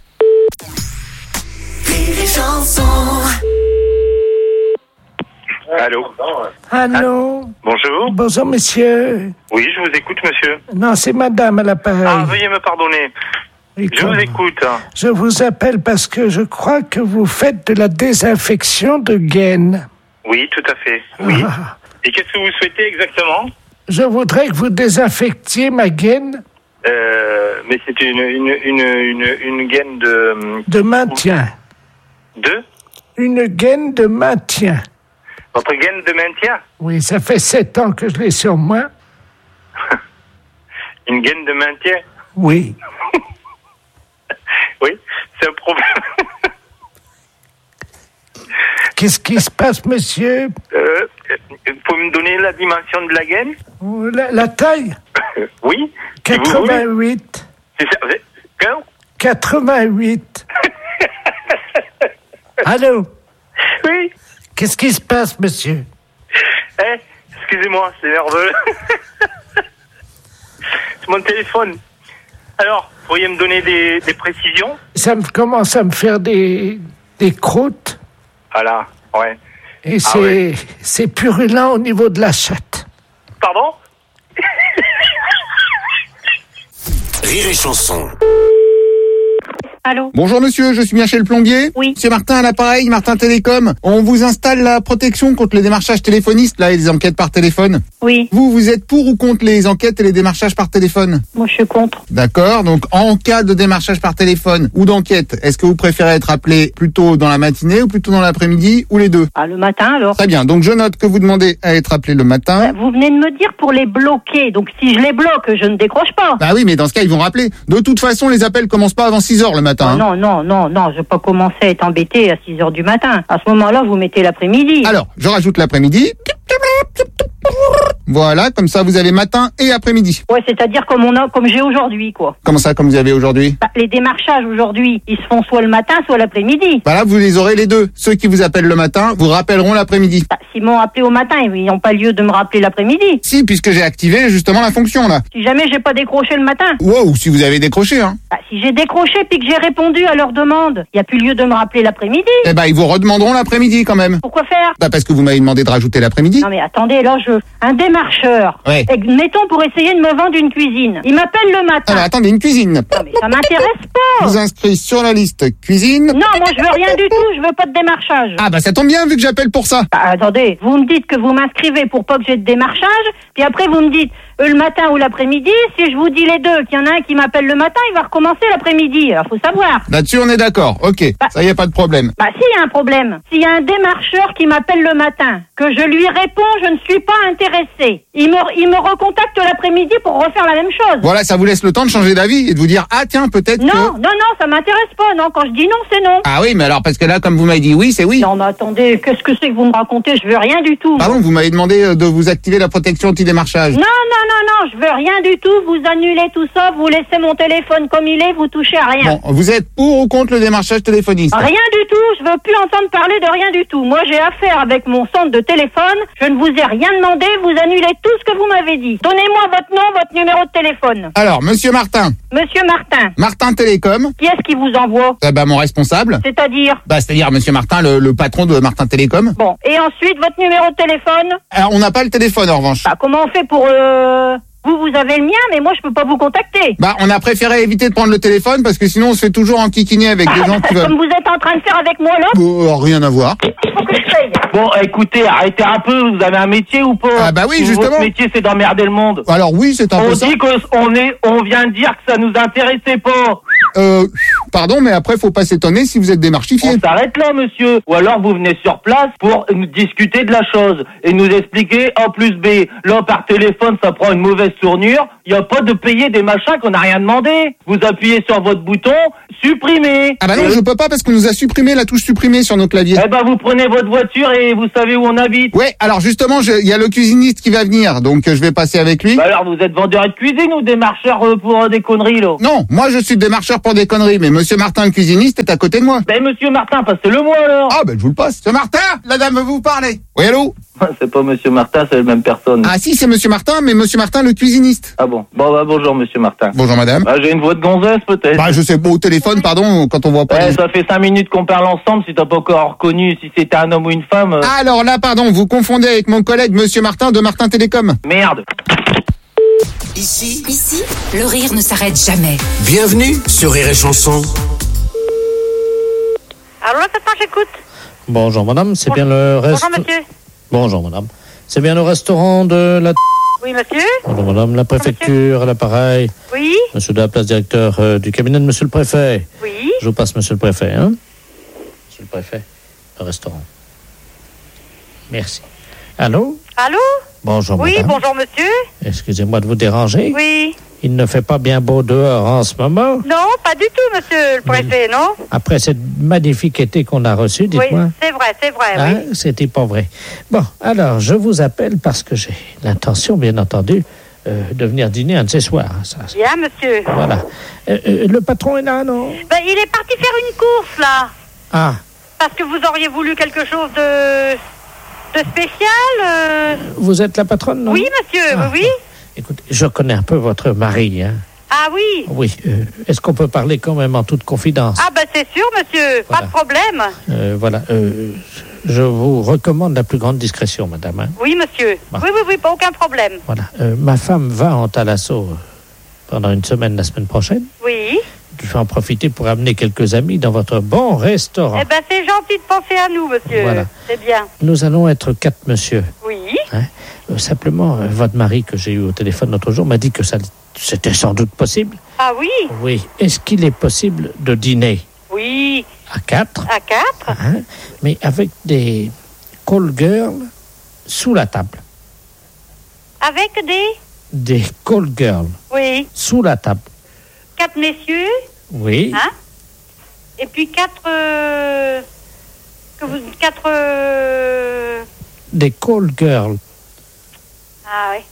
Allô. Allô. Bonjour. Bonjour, monsieur. Oui, je vous écoute, monsieur. Non, c'est madame à l'appareil. Ah, veuillez me pardonner. Et Je comme- vous écoute. Je vous appelle parce que je crois que vous faites de la désinfection de gaines. Oui, tout à fait. Oui. Ah. Et qu'est-ce que vous souhaitez exactement? Je voudrais que vous désinfectiez ma gaine Euh, mais c'est une, une, une, une, une gaine de... de maintien. De Une gaine de maintien. Votre gaine de maintien? Oui, ça fait sept ans que je l'ai sur moi. Une gaine de maintien? Oui. Oui, c'est un problème. Qu'est-ce qui se passe, monsieur? Euh, vous pouvez me donner la dimension de la gaine? La, la taille? Oui. si vous voulez. quatre-vingt-huit. C'est ça. Quand? quatre-vingt-huit. Allô? Oui. Qu'est-ce qui se passe, monsieur? Eh, excusez-moi, c'est nerveux. C'est mon téléphone. Alors, pourriez me donner des, des précisions? Ça me commence à me faire des, des croûtes. Voilà, ouais. Et Ah c'est, ouais. c'est purulent au niveau de la chatte. Pardon? Rire et chanson. Allô? Bonjour monsieur, je suis bien chez le plombier. Oui. Monsieur Martin à l'appareil, Martin Télécom. On vous installe la protection contre le démarchage téléphoniste, là, et les enquêtes par téléphone. Oui, Vous, vous êtes pour ou contre les enquêtes et les démarchages par téléphone? moi je suis contre. D'accord, donc en cas de démarchage par téléphone ou d'enquête, est-ce que vous préférez être appelé plutôt dans la matinée ou plutôt dans l'après-midi ou les deux? Ah, le matin alors? Très bien, donc je note que vous demandez à être appelé le matin. Vous venez de me dire pour les bloquer, donc si je les bloque, je ne décroche pas. Bah oui, mais dans ce cas, ils vont rappeler. De toute façon, les appels commencent pas avant six heures le matin. Ah, hein. non, non, non, non, je vais pas commencer à être embêté à six heures du matin. À ce moment-là, vous mettez l'après-midi. Alors, je rajoute l'après-midi. Voilà, comme ça vous avez matin et après-midi. Ouais, c'est-à-dire comme on a, comme j'ai aujourd'hui, quoi. Comment ça, comme vous avez aujourd'hui? Bah, les démarchages aujourd'hui, ils se font soit le matin, soit l'après-midi. Bah là, vous les aurez les deux. Ceux qui vous appellent le matin, vous rappelleront l'après-midi. Bah, s'ils m'ont appelé au matin, ils n'ont pas lieu de me rappeler l'après-midi. Si, puisque j'ai activé justement la fonction là. Si jamais j'ai pas décroché le matin. Wow, si vous avez décroché, hein. Bah, si j'ai décroché puis que j'ai répondu à leur demande, il y a plus lieu de me rappeler l'après-midi. Eh ben, ils vous redemanderont l'après-midi quand même. Pourquoi faire? Bah parce que vous m'avez demandé de rajouter l'après-midi. Non mais attendez, là je... Un démarcheur, Ouais. et- mettons pour essayer de me vendre une cuisine. Il m'appelle le matin. Alors attendez, une cuisine. Non mais ça m'intéresse Je pas. vous inscris sur la liste cuisine. Non, moi je veux rien du tout, je veux pas de démarchage. Ah bah ça tombe bien vu que j'appelle pour ça. Bah, attendez, vous me dites que vous m'inscrivez pour pas que j'ai de démarchage, puis après vous me dites euh, le matin ou l'après-midi. Si je vous dis les deux, qu'il y en a un qui m'appelle le matin, il va recommencer l'après-midi. Alors faut savoir. Là-dessus on est d'accord. Ok, Bah. ça y a pas de problème. Bah s'il y a un problème, s'il y a un démarcheur qui m'appelle le matin, que je lui réponds je ne suis pas intéressé, il me, il me recontacte l'après-midi pour refaire la même chose. Voilà, ça vous laisse le temps de changer d'avis et de vous dire ah tiens peut-être Non, que. non, non, ça m'intéresse pas. Non, quand je dis non, c'est non. Ah oui, mais alors parce que là comme vous m'avez dit oui, c'est oui. Non, mais attendez, qu'est-ce que c'est que vous me racontez? Je veux rien du tout. Pardon, vous m'avez demandé euh, de vous activer la protection anti-démarchage. Non, non, non, non, je veux rien du tout. Vous annulez tout ça, vous laissez mon téléphone comme il est, vous touchez à rien. Bon, vous êtes pour ou contre le démarchage téléphoniste? Rien du tout, je veux plus entendre parler de rien du tout. Moi, j'ai affaire avec mon centre de téléphone, je ne vous ai rien demandé, vous annulez tout ce que vous m'avez dit. Donnez-moi votre nom, votre numéro de téléphone. Alors, monsieur Martin, Monsieur Martin, Martin Télécom, qui est-ce qui vous envoie? eh ben, mon responsable, C'est-à-dire? bah, c'est-à-dire monsieur Martin, le, le patron de Martin Télécom. Bon, et ensuite, votre numéro de téléphone? Alors, on n'a pas le téléphone en revanche. Bah, comment on fait pour... Euh... Vous, vous avez le mien, mais moi, je peux pas vous contacter. Bah, on a préféré éviter de prendre le téléphone parce que sinon on se fait toujours enquiquiner avec des gens qui veulent. Comme vous êtes en train de faire avec moi, là, Bon, rien à voir. il faut que je paye. Bon, écoutez, arrêtez un peu, vous avez un métier ou pas? Ah bah oui, Ou justement. Votre métier, c'est d'emmerder le monde. Alors oui, c'est un On peu ça. dit qu'on est, on vient de dire que ça nous intéressait pas. Euh, pardon, mais après faut pas s'étonner si vous êtes démarchifié. On s'arrête là, monsieur. Ou alors vous venez sur place pour nous discuter de la chose et nous expliquer A plus B. Là, par téléphone, ça prend une mauvaise tournure. Il n'y a pas de payer des machins qu'on n'a rien demandé. Vous appuyez sur votre bouton, supprimer. Ah bah non, Euh, je peux pas parce qu'on nous a supprimé la touche supprimer sur nos claviers. Eh ben, vous prenez votre voiture et vous savez où on habite. Ouais, alors justement, je- il y a le cuisiniste qui va venir, donc euh, je vais passer avec lui. Bah alors, vous êtes vendeur de cuisine ou démarcheur euh, pour euh, des conneries, là? Non, moi je suis démarcheur pour des conneries, mais Monsieur Martin, le cuisiniste, est à côté de moi. Ben, monsieur Martin, passez-le moi, alors. Ah ben je vous le passe. Monsieur Martin, la dame veut vous parler. Oui, allô? C'est pas monsieur Martin, c'est la même personne. Ah si, c'est Monsieur Martin, mais Monsieur Martin, le cuisiniste. Ah bon. Bon, bah, bonjour, monsieur Martin. Bonjour madame. Bah, j'ai une voix de gonzesse, peut-être. Bah je sais, bon, au téléphone, pardon, quand on voit pas Eh, les... ça fait cinq minutes qu'on parle ensemble, si t'as pas encore reconnu si c'était un homme ou une femme. euh, Alors là, pardon, vous confondez avec mon collègue Monsieur Martin de Martin Télécom. Merde. Ici, Ici, le rire ne s'arrête jamais. bienvenue sur Rire et Chanson. Alors là, maintenant, j'écoute. Bonjour madame, c'est bien le reste. Bonjour, monsieur. Bonjour madame. C'est bien le restaurant de la... Oui, monsieur. Bonjour madame, la préfecture, à l'appareil. Oui. Monsieur de la place, directeur euh, du cabinet de monsieur le préfet. Oui. Je vous passe monsieur le préfet, hein. Monsieur le préfet, le restaurant. Merci. Allô? Allô? Bonjour Oui, madame. bonjour, monsieur. Excusez-moi de vous déranger. Oui. Il ne fait pas bien beau dehors en ce moment. Non, pas du tout, monsieur le préfet, non? Après cette magnifique été qu'on a reçu, Oui, dites-moi. c'est vrai, c'est vrai, Hein, oui. c'était pas vrai. Bon, alors, je vous appelle parce que j'ai l'intention, bien entendu, euh, de venir dîner un de ces soirs. hein, Ça, ça. Bien, monsieur. Voilà. Euh, euh, le patron est là, non? Ben, il est parti faire une course, là. Ah, Parce que vous auriez voulu quelque chose de... de spécial euh... vous êtes la patronne, non? Oui, monsieur, Ah, oui, oui. Écoutez, je connais un peu votre mari, hein. Ah oui. Oui. euh, est-ce qu'on peut parler quand même en toute confidence? Ah ben c'est sûr, monsieur, Voilà. pas de problème. Euh, voilà. euh, je vous recommande la plus grande discrétion, madame, hein. Oui, monsieur. Bon. Oui, oui, oui, pas aucun problème. Voilà. Euh, ma femme va en Thalasso euh, pendant une semaine la semaine prochaine. Oui. Je vais en profiter pour amener quelques amis dans votre bon restaurant. Eh ben c'est gentil de penser à nous, monsieur. Voilà. C'est bien. Nous allons être quatre monsieur. Oui. Hein. Euh, simplement, euh, votre mari que j'ai eu au téléphone l'autre jour m'a dit que ça, c'était sans doute possible. Ah oui. Oui. Est-ce qu'il est possible de dîner Oui. à quatre, À quatre. hein, mais avec des call girls sous la table? Avec des... Des call girls Oui. sous la table. Quatre messieurs. Oui. Hein. Et puis quatre... euh, Que vous... Quatre... euh, Des call girls. Ah oui.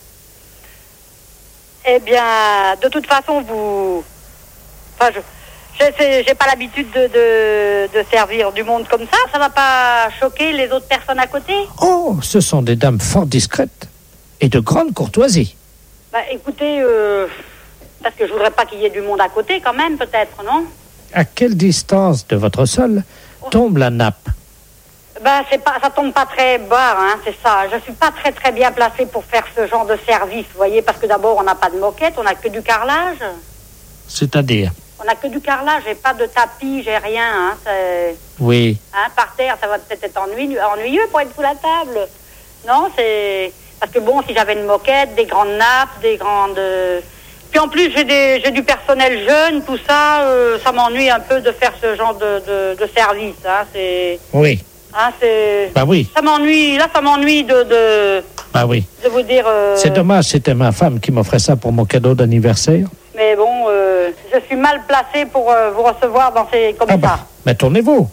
Eh bien, de toute façon, vous... Enfin, je... je sais- J'ai pas l'habitude de, de, de servir du monde comme ça. Ça va pas choquer les autres personnes à côté? Oh, ce sont des dames fort discrètes et de grande courtoisie. Bah, écoutez, euh, parce que je voudrais pas qu'il y ait du monde à côté, quand même, peut-être, non? À quelle distance de votre sol tombe la nappe? Ben, c'est pas, ça tombe pas très bas, hein, c'est ça. Je suis pas très très bien placée pour faire ce genre de service, vous voyez, parce que d'abord, on n'a pas de moquette, on n'a que du carrelage. C'est-à-dire? On n'a que du carrelage, j'ai pas de tapis, j'ai rien, hein. c'est- Oui. Hein, par terre, ça va peut-être être ennuyeux, ennuyeux pour être sous la table. Non, c'est... Parce que bon, si j'avais une moquette, des grandes nappes, des grandes... Puis en plus, j'ai, des, j'ai du personnel jeune, tout ça, euh, ça m'ennuie un peu de faire ce genre de, de, de service. Hein, c'est... Oui. Hein, c'est... Bah oui. Ça m'ennuie, là, ça m'ennuie de, de, Bah oui. de vous dire... euh, C'est dommage, c'était ma femme qui m'offrait ça pour mon cadeau d'anniversaire. Mais bon, euh, je suis mal placée pour euh, vous recevoir dans ces... comme Ah ça. bah, mais tournez-vous.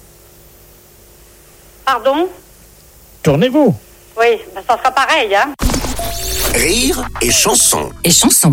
Pardon? Tournez-vous. Oui, ben, ça sera pareil, hein. Rire et Chanson. Et chanson.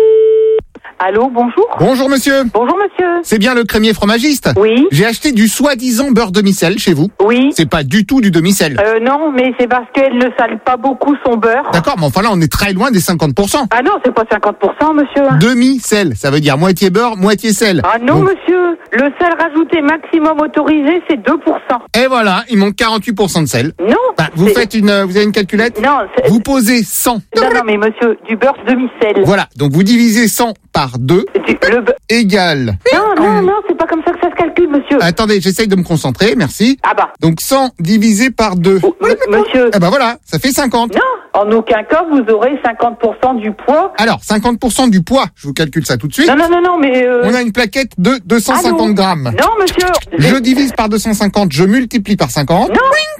Allô, bonjour. Bonjour monsieur. Bonjour monsieur. C'est bien le crémier fromagiste? Oui. J'ai acheté du soi-disant beurre demi-sel chez vous. Oui. C'est pas du tout du demi-sel. Euh, non, mais c'est parce qu'elle ne sale pas beaucoup son beurre. D'accord, mais enfin là, on est très loin des cinquante pour cent. Ah non, c'est pas cinquante pour cent, monsieur. Demi-sel, ça veut dire moitié beurre, moitié sel. Ah non, Donc- monsieur. Le sel rajouté maximum autorisé, c'est deux pour cent. Et voilà, il manque quarante-huit pour cent de sel. Non. Bah, vous c'est- faites une, euh, vous avez une calculette? Non, c'est- Vous posez cent. Non, non, mais monsieur, du beurre demi-sel. Voilà, donc vous divisez cent par deux, Du- le be- égale. Non, non, non, c'est pas comme ça que ça se calcule, monsieur. Attendez, j'essaye de me concentrer, merci. Ah bah. Donc cent divisé par deux. Oh, m- monsieur. Ah bah voilà, ça fait cinquante. Non, en aucun cas, vous aurez cinquante pour cent du poids. Alors, cinquante pour cent du poids, je vous calcule ça tout de suite. Non, non, non, non, mais... euh, On a une plaquette de deux cent cinquante allô grammes. Non, monsieur. Je divise par deux cent cinquante, je multiplie par cinquante. Non.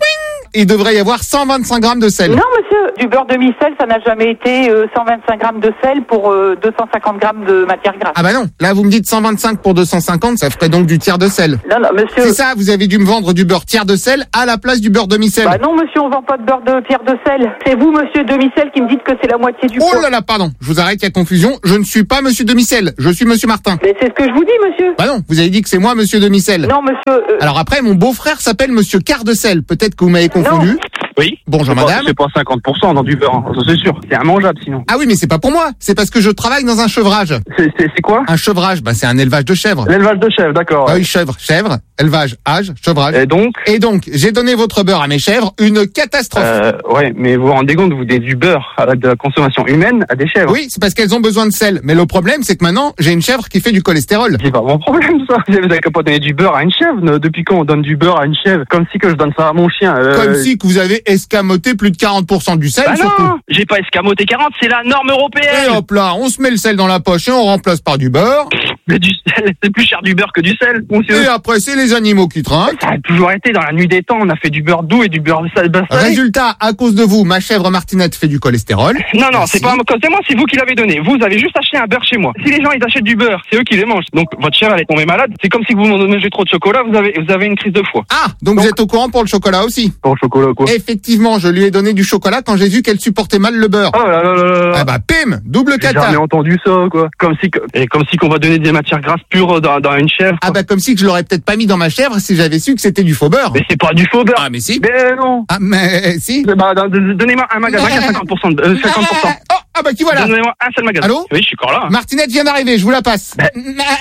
il devrait y avoir cent vingt-cinq grammes de sel. Non, monsieur, du beurre demi-sel, ça n'a jamais été euh, cent vingt-cinq grammes de sel pour euh, deux cent cinquante grammes de matière grasse. Ah bah non, là vous me dites cent vingt-cinq pour deux cent cinquante, ça ferait donc du tiers de sel. Non, non, monsieur... C'est ça, vous avez dû me vendre du beurre tiers de sel à la place du beurre demi-sel. Bah non, monsieur, on vend pas de beurre de tiers de sel. C'est vous, monsieur demi-sel, qui me dites que c'est la moitié du Oh pot. là là, pardon, je vous arrête, il y a confusion, je ne suis pas monsieur demi-sel, je suis monsieur Martin. Mais c'est ce que je vous dis, monsieur. Bah non, vous avez dit que c'est moi monsieur demi-sel. Non, monsieur... Euh... Alors après, mon beau-frère s'appelle monsieur quart de sel, peut-être que vous m'avez confondu. Oui. Bonjour c'est madame. Pas, c'est pas cinquante pour cent dans du beurre, hein. Ça c'est sûr. C'est immangeable sinon. Ah oui, mais c'est pas pour moi. C'est parce que je travaille dans un chevrage. C'est, c'est, c'est quoi? Un chevrage, bah c'est un élevage de chèvres. L'élevage de chèvres, d'accord. Ah oui, chèvre, chèvre, élevage, âge, chevrage. Et donc? Et donc, j'ai donné votre beurre à mes chèvres, une catastrophe. Euh, ouais, mais vous vous rendez compte, vous donnez du beurre à la, de la consommation humaine à des chèvres. Oui, c'est parce qu'elles ont besoin de sel. Mais le problème, c'est que maintenant, j'ai une chèvre qui fait du cholestérol. C'est pas mon problème, ça. Vous avez qu'à pas donner du beurre à une chèvre. Depuis quand on donne du beurre à une chèvre? Comme si que je donne ça à mon chien. Euh... Comme si que vous avez escamoté plus de quarante pour cent du sel, bah surtout. Non, j'ai pas escamoté quarante, c'est la norme européenne. Et hop là, on se met le sel dans la poche et on remplace par du beurre. Mais du sel, c'est plus cher du beurre que du sel, monsieur. Et après, c'est les animaux qui trinquent. Ça a toujours été dans la nuit des temps, on a fait du beurre doux et du beurre salé. Résultat, à cause de vous, ma chèvre Martinette fait du cholestérol. Non, non, Merci. c'est pas à cause de moi, c'est vous qui l'avez donné. Vous avez juste acheté un beurre chez moi. Si les gens, ils achètent du beurre, c'est eux qui les mangent. Donc, votre chèvre, elle est tombée malade. C'est comme si vous mangez trop de chocolat, vous avez, vous avez une crise de foie. Ah, donc, donc vous êtes au courant pour le chocolat aussi? Pour le chocolat, quoi? Effectivement, je lui ai donné du chocolat quand j'ai vu qu'elle supportait mal le beurre. Oh là là là là. Ah bah, pim, double cata. J'ai jamais entendu ça, quoi. Comme si, et comme si qu'on va donner des matières grasses pures dans, dans une chèvre. Ah bah, comme si que je l'aurais peut-être pas mis dans ma chèvre si j'avais su que c'était du faux beurre. Mais c'est pas du faux beurre. Ah, mais si. Mais non. Ah, mais si. Bah, donnez-moi un magasin à cinquante pour cent. Euh, cinquante pour cent. Oh, ah bah, qui voilà. Donnez-moi un seul magasin. Allô? Oui, je suis encore là. Martinette vient d'arriver, je vous la passe. Bah.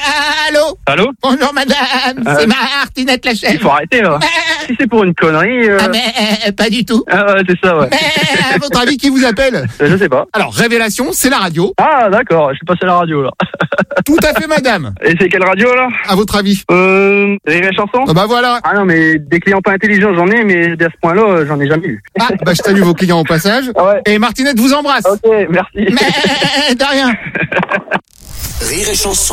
Allô? Allô? Bonjour madame, euh, c'est Martinette la chèvre. Il faut arrêter, là. Si c'est pour une connerie. Euh... Ah, mais euh, pas du tout. Ah, ouais, c'est ça, ouais. Mais, à votre avis, qui vous appelle? Je sais pas. Alors, révélation, c'est la radio. Ah, d'accord, je suis passé à la radio, là. Tout à fait, madame. Et c'est quelle radio, là? À votre avis? Euh, Rire et Chanson? Ah bah voilà. Ah non, mais des clients pas intelligents, j'en ai, mais à ce point-là, j'en ai jamais eu. Ah, bah je salue vos clients au passage. Ah ouais. Et Martinette vous embrasse. Ok, merci. Mais, de rien. Rire et Chanson.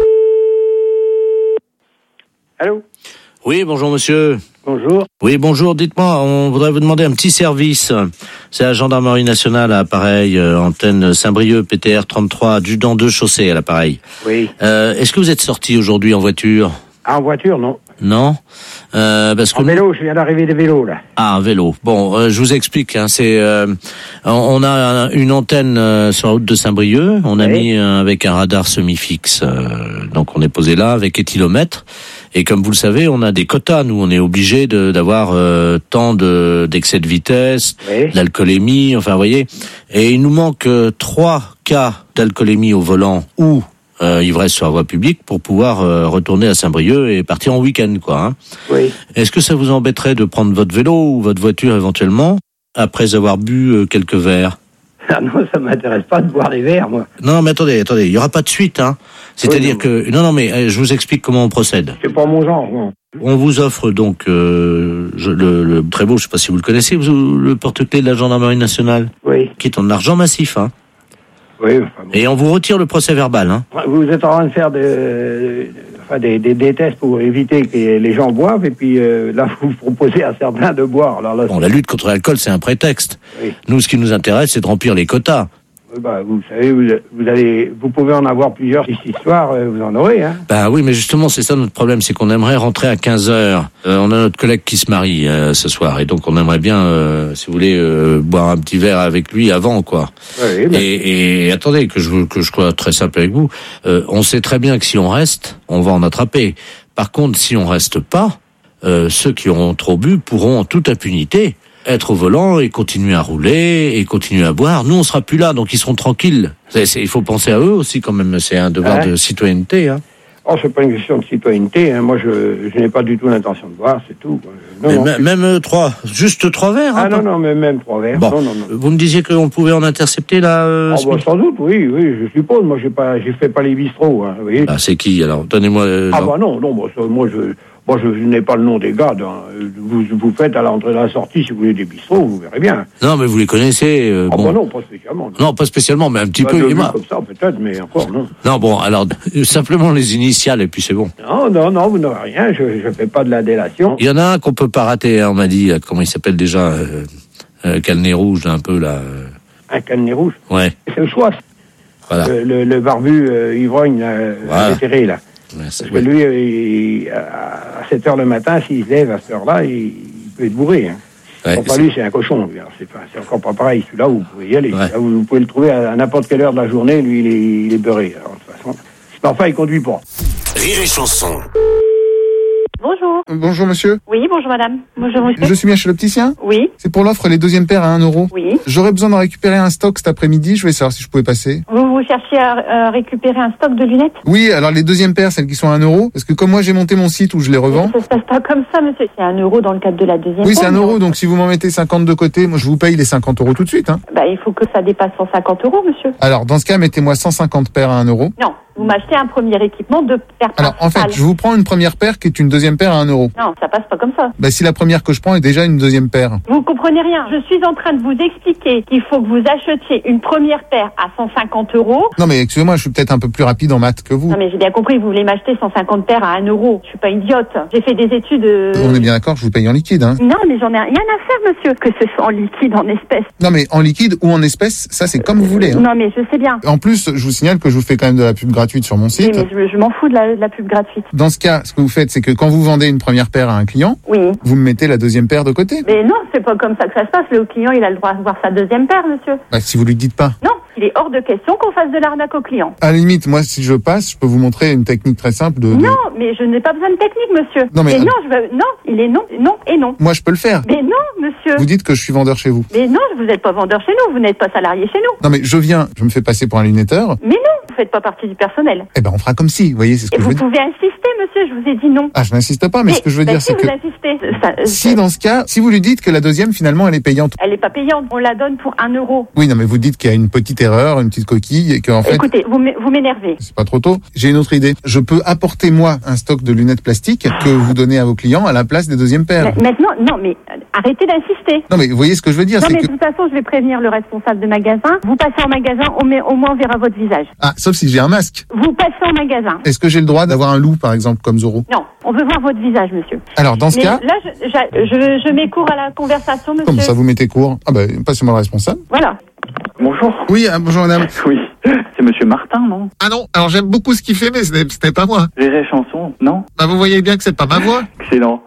Allô? Oui, bonjour monsieur. Bonjour. Oui, bonjour. Dites-moi, on voudrait vous demander un petit service. C'est la gendarmerie nationale à l'appareil, euh, antenne Saint-Brieuc, P T R trente-trois, adjudant deux chaussées à l'appareil. Oui. Euh, est-ce que vous êtes sorti aujourd'hui en voiture? Ah, en voiture, non. Non, euh, parce que en vélo, je viens d'arriver des vélos là. Ah, vélo. Bon, euh, je vous explique. Hein, c'est, euh, on a une antenne euh, sur la route de Saint-Brieuc. On a oui. mis euh, avec un radar semi-fixe. Euh, donc, on est posé là avec éthylomètre. Et comme vous le savez, on a des quotas. Nous, on est obligé de, d'avoir euh, tant de d'excès de vitesse, oui. d'alcoolémie. Enfin, vous voyez. Et il nous manque euh, trois cas d'alcoolémie au volant ou Euh, ivresse sur la voie publique pour pouvoir euh, retourner à Saint-Brieuc et partir en week-end, quoi. Hein. Oui. Est-ce que ça vous embêterait de prendre votre vélo ou votre voiture éventuellement après avoir bu euh, quelques verres? Ah non, ça m'intéresse pas de boire des verres, moi. Non, mais attendez, attendez, il y aura pas de suite, hein. C'est-à-dire oui, non. que non, non, mais euh, je vous explique comment on procède. C'est pas mon genre, non. On vous offre donc euh, je, le, le très beau, je sais pas si vous le connaissez, vous, le porte-clés de la gendarmerie nationale. Oui. Qui est en argent massif, hein. Oui, enfin bon. Et on vous retire le procès verbal, hein. Vous êtes en train de faire de, enfin des, des, des tests pour éviter que les gens boivent, et puis euh, là, vous proposez à certains de boire. Alors là, bon, la lutte contre l'alcool, c'est un prétexte. Oui. Nous, ce qui nous intéresse, c'est de remplir les quotas. Bah, vous savez, vous, vous allez, vous pouvez en avoir plusieurs ici ce soir, euh, vous en aurez, hein. Bah oui, mais justement, c'est ça notre problème, c'est qu'on aimerait rentrer à quinze heures. Euh, on a notre collègue qui se marie euh, ce soir, et donc on aimerait bien, euh, si vous voulez, euh, boire un petit verre avec lui avant, quoi. Oui, bah... et, et attendez, que je que je sois très simple avec vous. Euh, on sait très bien que si on reste, on va en attraper. Par contre, si on reste pas, euh, ceux qui auront trop bu pourront en toute impunité être au volant et continuer à rouler et continuer à boire. Nous, on sera plus là, donc ils seront tranquilles. C'est, c'est, il faut penser à eux aussi, quand même. C'est un devoir hein? de citoyenneté. Hein. Oh, c'est pas une question de citoyenneté. Hein. Moi, je, je n'ai pas du tout l'intention de boire, c'est tout. Non, mais non, m- même euh, trois, juste trois verres. Ah hein, non, pas... non, mais même trois verres. Bon. Non, non, non. Vous me disiez qu'on pouvait en intercepter là. Euh, oh, bah, sans doute, oui, oui, je suppose. Moi, j'ai pas, j'ai fait pas les bistrots. Hein, oui. Ah, c'est qui alors? Donnez-moi. Euh, ah bah non, non, moi, ça, moi je. Moi, je n'ai pas le nom des gars. Hein. Vous, vous faites à l'entrée et à la sortie, si vous voulez, des bistrots, vous verrez bien. Non, mais vous les connaissez. Euh, ah bon. bah non, pas spécialement. Non, non pas spécialement, mais un petit bah, peu. Il comme ça, peut-être, mais encore, non. Non, bon, alors, simplement les initiales, et puis c'est bon. Non, non, non, vous n'aurez rien, je ne fais pas de la délation. Il y en a un qu'on peut pas rater, hein, on m'a dit. Comment il s'appelle déjà euh, euh, Calnet rouge, là, un peu, là. Euh... Un Calnet rouge. Ouais. C'est le choix. Voilà. Le, le, le barbu euh, ivrogne, là, voilà. vétéré, là. Ouais, Parce que lui, il, à sept heures le matin, s'il se lève à cette heure-là, il, il peut être bourré. Hein. Ouais, bon, pas lui, c'est un cochon. Lui, c'est, pas, c'est encore pas pareil. Celui-là, vous pouvez y aller. Ouais. Là, vous, vous pouvez le trouver à, à n'importe quelle heure de la journée. Lui, il est, il est beurré. Alors, de toute façon, parfois, il conduit pas. Rire et chanson. Bonjour. Bonjour monsieur. Oui, bonjour madame. Bonjour monsieur. Je suis bien chez l'opticien ? Oui. C'est pour l'offre les deuxièmes paires à un euro. Oui. J'aurais besoin d'en récupérer un stock cet après-midi. Je vais savoir si je pouvais passer. Vous, vous cherchez à euh, récupérer un stock de lunettes ? Oui, alors les deuxièmes paires, celles qui sont à un euro. Parce que comme moi j'ai monté mon site où je les revends. Ça se passe pas comme ça monsieur. C'est un euro dans le cadre de la deuxième Oui, paire. c'est un euro. Donc si vous m'en mettez cinquante de côté, moi je vous paye les cinquante euros tout de suite. Hein. Bah il faut que ça dépasse cent cinquante euros monsieur. Alors dans ce cas, mettez-moi cent cinquante paires à un euro. Non. Vous m'achetez un premier équipement de paire Alors, en fait, je vous prends une première paire qui est une deuxième paire à un euro. Non, ça passe pas comme ça. Bah, si la première que je prends est déjà une deuxième paire. Vous comprenez rien. Je suis en train de vous expliquer qu'il faut que vous achetiez une première paire à cent cinquante euros. Non, mais excusez-moi, je suis peut-être un peu plus rapide en maths que vous. Non, mais j'ai bien compris, vous voulez m'acheter cent cinquante paires à un euro. Je suis pas idiote. J'ai fait des études... Euh... On est bien d'accord, je vous paye en liquide, hein. Non, mais j'en ai rien à faire, monsieur. Que ce soit en liquide, en espèces. Non, mais en liquide ou en espèces, ça c'est comme vous voulez. Hein. Non, mais je sais bien. En plus, je vous signale que je vous fais quand même de la pub gratuite sur mon site. Oui, mais je, je m'en fous de la, de la pub gratuite. Dans ce cas, ce que vous faites, c'est que quand vous vendez une première paire à un client, oui. vous me mettez la deuxième paire de côté. Mais non, c'est pas comme ça que ça se passe. Le client, il a le droit de voir sa deuxième paire, monsieur. Bah, si vous lui dites pas. Non, il est hors de question qu'on fasse de l'arnaque au client. À la limite, moi, si je passe, je peux vous montrer une technique très simple de... de... Non, mais je n'ai pas besoin de technique, monsieur. Non, mais... mais non, je veux... non, il est non, non et non. Moi, je peux le faire. Mais non, monsieur. Vous dites que je suis vendeur chez vous. Mais non, vous n'êtes pas vendeur chez nous, vous n'êtes pas salarié chez nous. Non, mais je viens, je me fais passer pour un lunetteur. Mais non, vous faites pas partie du personnel. Eh ben, on fera comme si, vous voyez, c'est ce que et je vous veux dire. Vous pouvez insister, monsieur, je vous ai dit non. Ah, je n'insiste pas, mais, mais ce que je veux ben dire, si c'est vous que... insistez, ça, si, dans ce cas, si vous lui dites que la deuxième, finalement, elle est payante. Elle n'est pas payante, on la donne pour un euro. Oui, non, mais vous dites qu'il y a une petite erreur, une petite coquille, et qu'en fait... Écoutez, vous vous m'énervez. C'est pas trop tôt. J'ai une autre idée. Je peux apporter, moi, un stock de lunettes plastiques que vous donnez à vos clients à la place des deuxièmes paires. Mais, maintenant, non, mais arrêtez d'insister. Non, mais vous voyez ce que je veux dire, non, c'est mais que... de toute façon, je vais prévenir le responsable de magasin. Vous passez en magasin, au, au moins on verra votre visage. Ah, sauf si j'ai un masque. Vous passez en magasin. Est-ce que j'ai le droit d'avoir un loup, par exemple, comme Zorro? Non, on veut voir votre visage, monsieur. Alors, dans ce mais cas... Là, je, je, je, je mets court à la conversation, monsieur. Comme ça, vous mettez court? Ah ben, bah, passez-moi le responsable. Voilà. Bonjour. Oui, hein, bonjour madame. Oui, c'est monsieur Martin, non? Ah non, alors j'aime beaucoup ce qu'il fait, mais ce n'est, ce n'est pas moi. Rire et chanson, non? Bah vous voyez bien que c'est pas ma voix. Excellent.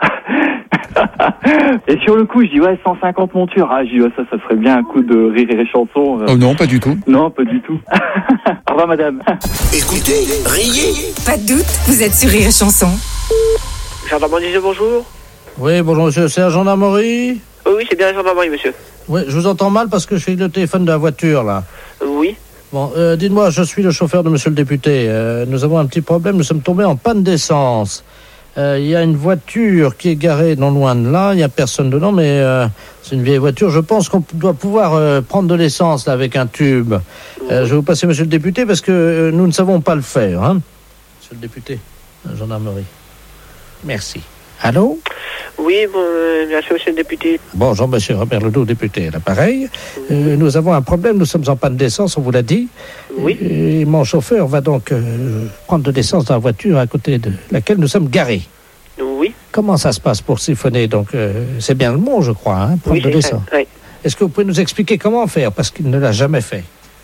Et sur le coup, je dis ouais, cent cinquante montures. Ah, je dis ouais, ça, ça serait bien un coup de rire et chanson. Oh non, pas du tout. Non, pas du tout. Au revoir, madame. Écoutez, riez. Pas de doute, vous êtes sur Rire et Chanson. Gendarmerie, bonjour. Oui, bonjour monsieur, c'est la gendarmerie? Oh, oui, c'est bien la gendarmerie, monsieur. Oui, je vous entends mal parce que je suis le téléphone de la voiture, là. Oui. Bon, euh, dites-moi, je suis le chauffeur de monsieur le député. Euh, nous avons un petit problème, nous sommes tombés en panne d'essence. Il euh, y a une voiture qui est garée non loin de là, il n'y a personne dedans, mais euh, c'est une vieille voiture. Je pense qu'on doit pouvoir euh, prendre de l'essence là avec un tube. Euh, je vais vous passer monsieur le député parce que euh, nous ne savons pas le faire. Hein. Monsieur le député, la gendarmerie. Merci. Allô? Oui, bon, euh, merci monsieur le député. Bonjour monsieur Robert Ledoux, député, l'appareil. Euh, nous avons un problème, nous sommes en panne d'essence, on vous l'a dit. Oui. Et, et mon chauffeur va donc euh, prendre de l'essence dans la voiture à côté de laquelle nous sommes garés. Oui. Comment ça se passe pour siphonner? Donc, euh, c'est bien le mot, je crois, hein, prendre oui, de l'essence. Oui. Est-ce que vous pouvez nous expliquer comment faire? Parce qu'il ne l'a jamais fait.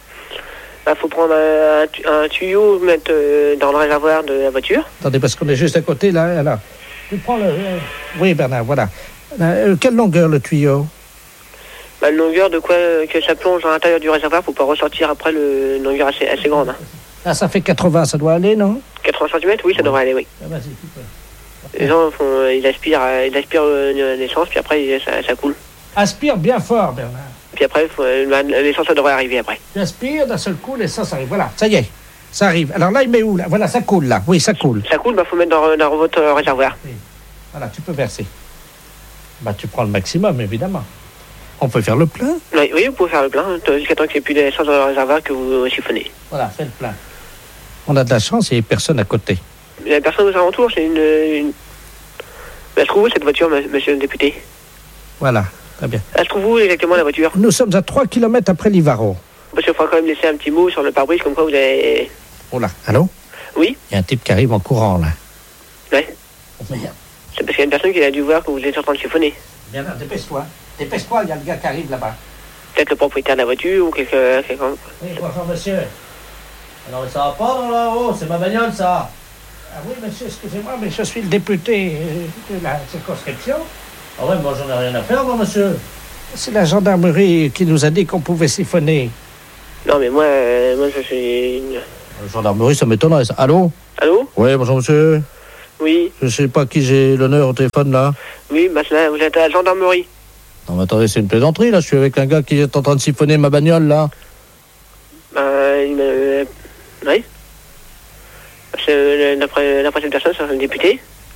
Bah, faut prendre un, tu- un tuyau, mettre euh, dans le réservoir de la voiture. Attendez, parce qu'on est juste à côté, là, là. Tu prends le... euh, Oui, Bernard, voilà. Euh, quelle longueur, le tuyau? Bah, une longueur de quoi euh, que ça plonge à l'intérieur du réservoir pour pas ressortir après le, une longueur assez, assez grande. Hein. Ah, ça fait quatre-vingts, ça doit aller, non? quatre-vingts centimètres, oui, ça devrait aller, oui. Ah, vas-y, tu peux. Les gens font, euh, ils aspirent, euh, ils aspirent euh, l'essence, puis après il- ça, ça coule. Aspire bien fort, Bernard. Puis après, faut, euh, la- l'essence ça devrait arriver après. Tu aspires, d'un seul coup, l'essence arrive. Voilà, ça y est, ça arrive. Alors là, il met où, là? Voilà, ça coule, là. Oui, ça coule. Ça coule, bah faut mettre dans, dans votre euh, réservoir. Voilà, tu peux verser. Bah, tu prends le maximum, évidemment. On peut faire le plein? Oui, oui, vous pouvez faire le plein, hein, jusqu'à temps qu'il n'y ait plus d'essence dans le réservoir que vous euh, siphonnez. Voilà, fais le plein. On a de la chance, il n'y a personne à côté. Il n'y a personne aux alentours, c'est une... une... Elle se trouve où cette voiture, m- monsieur le député? Voilà, très bien. Elle se trouve où exactement la voiture? Nous sommes à trois kilomètres après Livaro. Parce qu'il faudra quand même laisser un petit mot sur le pare-brise, comme quoi vous avez... Oh là, allô? Oui? Il y a un type qui arrive en courant, là. Ouais. Oh, merde. C'est parce qu'il y a une personne qui a dû voir que vous êtes en train de chiffonner. Bien, dépêche-toi. Dépêche-toi, il y a le gars qui arrive là-bas. Peut-être le propriétaire de la voiture ou quelqu'un... quelqu'un... Oui, bonjour monsieur. Alors ça va pas dans là-haut, c'est ma bagnole ça. Ah oui, monsieur, excusez-moi, mais je suis le député euh, de la circonscription. Ah ouais, moi j'en ai rien à faire, moi monsieur. C'est la gendarmerie qui nous a dit qu'on pouvait siphonner. Non, mais moi, euh, moi je suis... Une... La gendarmerie, ça m'étonnerait ça. Allô? Allô? Oui, bonjour monsieur. Oui. Je sais pas qui j'ai l'honneur au téléphone là. Oui, bah là, vous êtes à la gendarmerie. Non mais attendez, c'est une plaisanterie là, je suis avec un gars qui est en train de siphonner ma bagnole là. Bah, il me... Oui. Parce que d'après, d'après cette personne, c'est un député.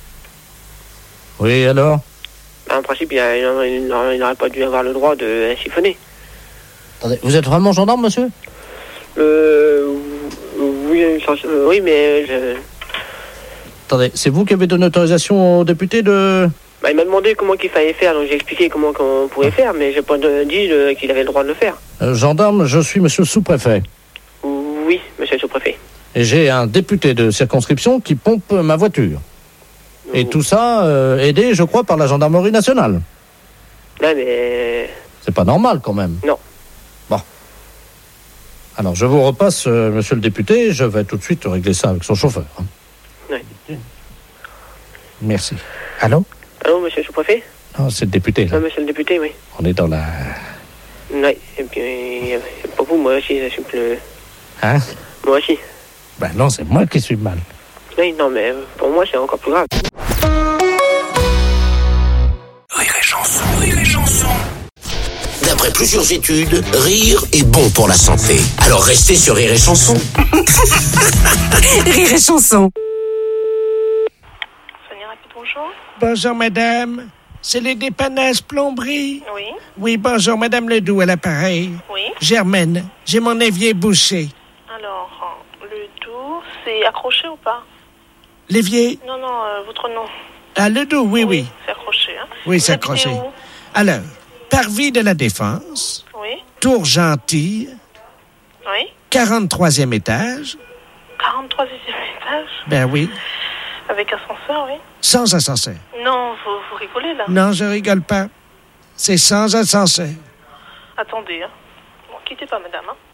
Oui, alors? Bah, en principe, il, a, il, il n'aurait pas dû avoir le droit de siphonner. Attendez, vous êtes vraiment gendarme monsieur? Euh... Oui, euh, oui mais... Je... Attendez, c'est vous qui avez donné autorisation au député de... Bah, il m'a demandé comment qu'il fallait faire, donc j'ai expliqué comment on pouvait faire, mais j'ai pas de, dit euh, qu'il avait le droit de le faire. Euh, gendarme, je suis monsieur le sous-préfet. Oui, monsieur le sous-préfet. Et j'ai un député de circonscription qui pompe ma voiture. Et tout ça, euh, aidé, je crois, par la gendarmerie nationale. Là, mais... C'est pas normal, quand même. Non. Bon. Alors, je vous repasse, euh, monsieur le député, je vais tout de suite régler ça avec son chauffeur. Hein. Oui. Merci. Allô? Allô, monsieur le sous-préfet? Non, c'est le député, là. Ah, monsieur le député, oui. On est dans la... Oui, et puis, euh, pour vous, moi aussi, je suis plus... Hein? Moi aussi. Ben non, c'est moi qui suis mal. Oui, non, mais pour moi, c'est encore plus grave. Rire et chanson, rire et chanson. D'après plusieurs études, rire est bon pour la santé. Alors restez sur Rire et chanson. Rire et chanson. Bonjour. Bonjour, madame. C'est les dépannages plomberie? Oui. Oui, bonjour, madame Ledoux à l'appareil. Oui. Germaine, j'ai mon évier bouché. Alors, le doux, c'est accroché ou pas? L'évier? Non, non, euh, votre nom. Ah, Ledoux, oui, oui. Oui, c'est accroché, hein? Oui, Vous c'est habitez accroché. où? Alors, Parvis de la Défense. Oui. Tour Gentille. Oui. quarante-troisième étage. quarante-troisième étage? Ben oui. Avec ascenseur, oui. Sans ascenseur. Non, vous, vous rigolez, là? Non, je rigole pas. C'est sans ascenseur. Attendez, hein. Bon, quittez pas, madame, hein.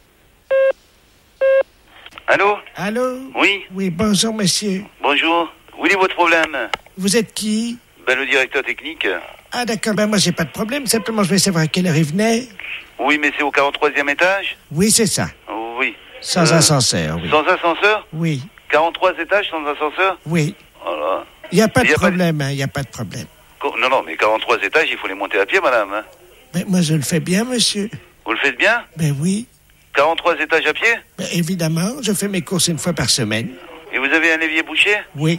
Allô? Allô? Oui. Oui, bonjour, monsieur. Bonjour. Où est votre problème? Vous êtes qui? Ben, le directeur technique. Ah, d'accord, ben moi, j'ai pas de problème. Simplement, je vais savoir à quelle heure il venait. Oui, mais c'est au quarante-troisième étage? Oui, c'est ça. Oui. Sans Euh, ascenseur, oui. Sans ascenseur? Oui. quarante-trois étages sans ascenseur? Oui. Voilà. Il n'y a pas de Y a pas de- problème, hein, il n'y a pas de problème. Co- Non, non, mais quarante-trois étages, il faut les monter à pied, madame. Hein. Mais moi, je le fais bien, monsieur. Vous le faites bien? Ben oui. quarante-trois étages à pied? Ben, évidemment, je fais mes courses une fois par semaine. Et vous avez un évier bouché? Oui.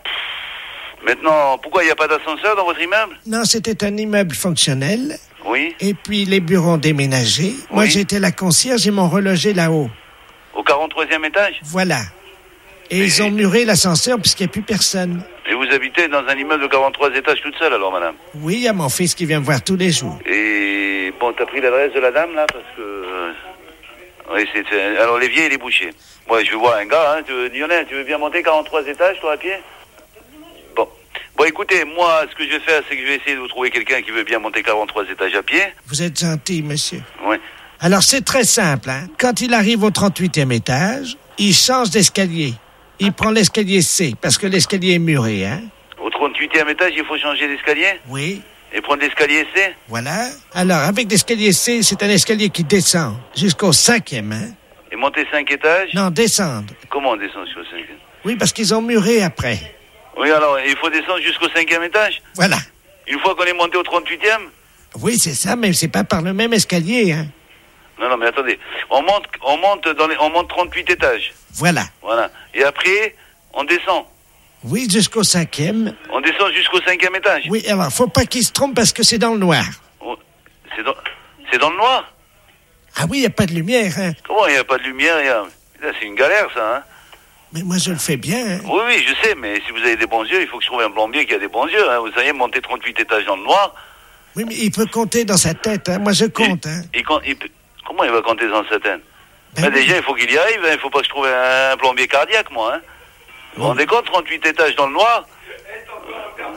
Maintenant, pourquoi il n'y a pas d'ascenseur dans votre immeuble? Non, c'était un immeuble fonctionnel. Oui. Et puis, les bureaux ont déménagé. Moi, Oui. j'étais la concierge, ils m'ont relogé là-haut. Au quarante-troisième étage? Voilà. Et ils ont muré l'ascenseur puisqu'il n'y a plus personne. Et vous habitez dans un immeuble de quarante-trois étages toute seule, alors, madame? Oui, il y a mon fils qui vient me voir tous les jours. Et bon, t'as pris l'adresse de la dame, là, parce que... euh, Oui, c'est... c'est- Alors, l'évier, il est bouché. Moi, je veux voir un gars, hein. Tu veux... Lionel, tu veux bien monter quarante-trois étages, toi, à pied? Bon. Bon, écoutez, moi, ce que je vais faire, c'est que je vais essayer de vous trouver quelqu'un qui veut bien monter quarante-trois étages à pied. Vous êtes gentil, monsieur. Oui. Alors, c'est très simple, hein. Quand il arrive au trente-huitième étage, il change d'escalier. Il prend l'escalier C, parce que l'escalier est muré, hein. Au trente-huitième étage, il faut changer d'escalier? Oui. Et prendre l'escalier C? Voilà. Alors, avec l'escalier C, c'est un escalier qui descend jusqu'au cinquième, hein. Et monter cinq étages? Non, descendre. Comment on descend jusqu'au cinquième? Oui, parce qu'ils ont muré après. Oui, alors, il faut descendre jusqu'au cinquième étage? Voilà. Une fois qu'on est monté au trente-huitième? Oui, c'est ça, mais c'est pas par le même escalier, hein. Non, non, mais attendez. On monte, on monte dans les, on monte trente-huit étages. Voilà. Voilà. Et après, on descend. Oui, jusqu'au cinquième. On descend jusqu'au cinquième étage. Oui, alors, faut pas qu'il se trompe parce que c'est dans le noir. Oh, c'est dans, c'est dans le noir? Ah oui, il n'y a pas de lumière, hein. Comment il n'y a pas de lumière? y a... Là, c'est une galère, ça, hein. Mais moi, je le fais bien, hein. Oui, oui, je sais, mais si vous avez des bons yeux, il faut que je trouve un plombier qui a des bons yeux, hein. Vous savez, monter trente-huit étages dans le noir. Oui, mais il peut compter dans sa tête, hein. Moi, je compte, hein. Et quand, il peut- Comment il va compter dans sa tête? Ben, déjà, il faut qu'il y arrive, hein. Il faut pas que je trouve un, un plombier cardiaque, moi, hein. Vous vous rendez compte, trente-huit étages dans le noir?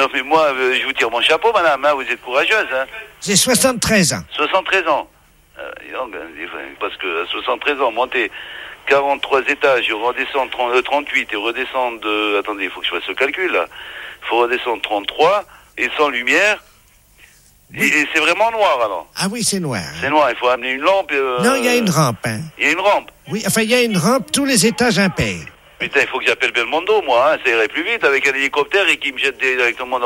non, mais moi, euh, je vous tire mon chapeau, madame, hein, vous êtes courageuse. Hein. J'ai soixante-treize ans. soixante-treize ans. Euh, donc, parce que à soixante-treize ans, monter quarante-trois étages, redescendre trente, euh, trente-huit et redescendre... Euh, attendez, il faut que je fasse le calcul, là. Il faut redescendre trente-trois et sans lumière. Et, et c'est vraiment noir, alors. Ah oui, c'est noir. C'est noir, il faut amener une lampe. Euh, non, il y a une rampe. Hein. Il y a une rampe. Oui, enfin, il y a une rampe, tous les étages impairs. Putain, il faut que j'appelle Belmondo, moi, hein, ça irait plus vite avec un hélicoptère et qu'il me jette directement dans